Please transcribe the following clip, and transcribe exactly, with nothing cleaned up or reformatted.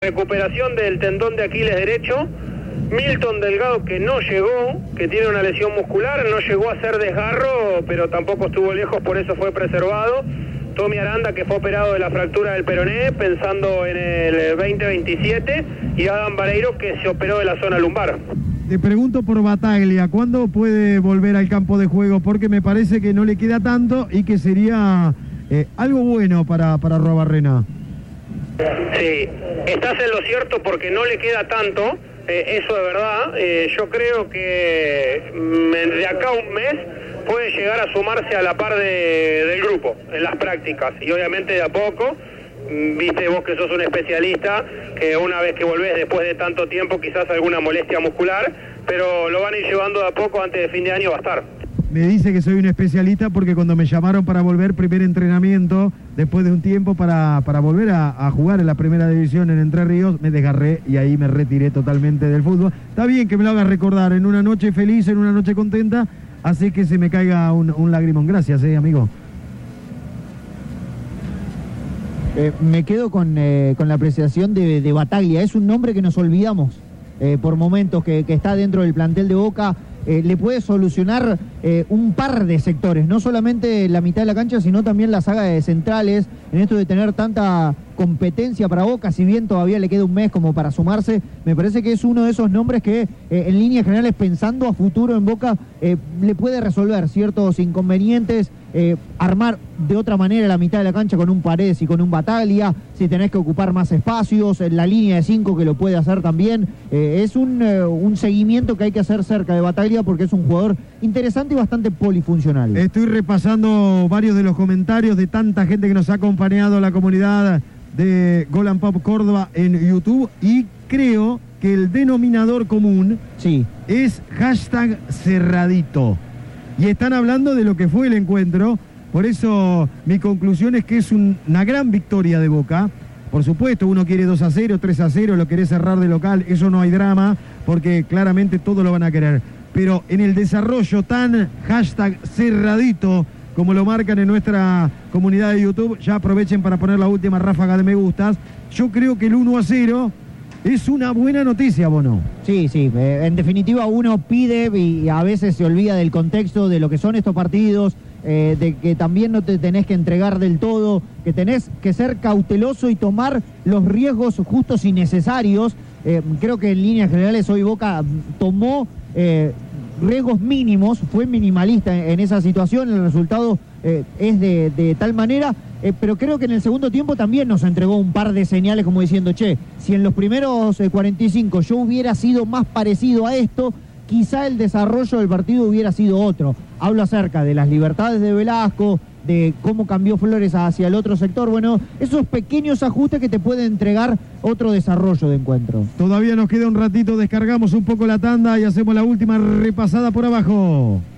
Recuperación del tendón de Aquiles derecho. Milton Delgado, que no llegó, que tiene una lesión muscular, no llegó a hacer desgarro, pero tampoco estuvo lejos, por eso fue preservado. Tommy Aranda, que fue operado de la fractura del peroné, pensando en el veinte veintisiete, y Adam Vareiro, que se operó de la zona lumbar. Te pregunto por Bataglia, ¿cuándo puede volver al campo de juego? Porque me parece que no le queda tanto y que sería eh, algo bueno para, para Arruabarrena. Sí, estás en lo cierto porque no le queda tanto, eh, eso de verdad. Eh, yo creo que mm, de acá a un mes puede llegar a sumarse a la par de, del grupo en las prácticas, y obviamente de a poco. Viste vos que sos un especialista, que una vez que volvés después de tanto tiempo quizás alguna molestia muscular, pero lo van a ir llevando de a poco, antes de fin de año va a estar. Me dice que soy un especialista porque cuando me llamaron para volver, primer entrenamiento, después de un tiempo para, para volver a, a jugar en la primera división en Entre Ríos, me desgarré y ahí me retiré totalmente del fútbol. Está bien que me lo hagas recordar en una noche feliz, en una noche contenta, así que se me caiga un, un lagrimón. Gracias, eh, amigo. Eh, me quedo con, eh, con la apreciación de, de Bataglia. Es un nombre que nos olvidamos eh, por momentos, que, que está dentro del plantel de Boca. Eh, le puede solucionar eh, un par de sectores, no solamente la mitad de la cancha, sino también la saga de centrales, en esto de tener tanta competencia para Boca, si bien todavía le queda un mes como para sumarse. Me parece que es uno de esos nombres que eh, en líneas generales, pensando a futuro en Boca, eh, le puede resolver ciertos inconvenientes, eh, armar de otra manera la mitad de la cancha con un Paredes y con un Bataglia, si tenés que ocupar más espacios, en la línea de cinco que lo puede hacer también. Eh, es un, eh, un seguimiento que hay que hacer cerca de Bataglia porque es un jugador interesante y bastante polifuncional. Estoy repasando varios de los comentarios de tanta gente que nos ha acompañado a la comunidad de Gol and Pop Córdoba en YouTube, y creo que el denominador común sí. es hashtag cerradito. Y están hablando de lo que fue el encuentro. Por eso mi conclusión es que es un, una gran victoria de Boca. Por supuesto, uno quiere dos a cero, tres a cero, lo querés cerrar de local, eso no hay drama, porque claramente todos lo van a querer. Pero en el desarrollo tan hashtag cerradito, como lo marcan en nuestra comunidad de YouTube, ya aprovechen para poner la última ráfaga de me gustas. Yo creo que el uno a cero es una buena noticia, Bono. Sí, sí, eh, en definitiva uno pide y a veces se olvida del contexto de lo que son estos partidos, eh, de que también no te tenés que entregar del todo, que tenés que ser cauteloso y tomar los riesgos justos y necesarios. Eh, creo que en líneas generales hoy Boca tomó eh, riesgos mínimos, fue minimalista en, en esa situación, el resultado eh, es de, de tal manera, eh, pero creo que en el segundo tiempo también nos entregó un par de señales como diciendo, che, si en los primeros eh, cuarenta y cinco yo hubiera sido más parecido a esto, quizá el desarrollo del partido hubiera sido otro. Hablo acerca de las libertades de Velasco, de cómo cambió Flores hacia el otro sector. Bueno, esos pequeños ajustes que te pueden entregar otro desarrollo de encuentro. Todavía nos queda un ratito, descargamos un poco la tanda y hacemos la última repasada por abajo.